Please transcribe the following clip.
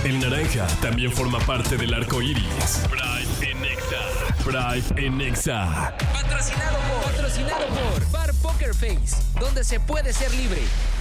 El naranja también forma parte del arco iris. Pride en Nexa. Pride en Nexa. Patrocinado por Bar Poker Face, donde se puede ser libre.